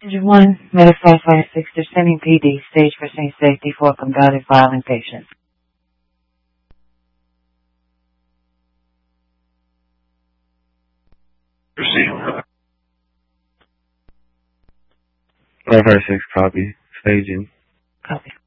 Engine 1, Medic 556, descending PD, stage for safe safety for combative violent patient. Proceed. 556, copy. Staging. Copy.